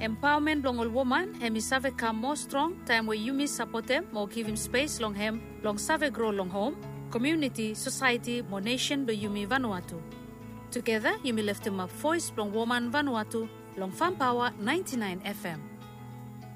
Empowerment long all woman, hemi save come more strong, time where you miss support them, more give him space long hem, long save grow long home, community, society, more nation do you me Vanuatu. Together, you may lift him up voice long woman Vanuatu, long Fan Power 99 FM.